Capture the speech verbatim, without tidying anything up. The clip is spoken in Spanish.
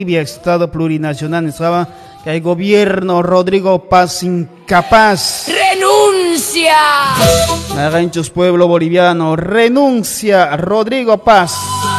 Estado plurinacional, estaba que el gobierno Rodrigo Paz incapaz. ¡Renuncia! Naranchos, pueblo boliviano, renuncia Rodrigo Paz.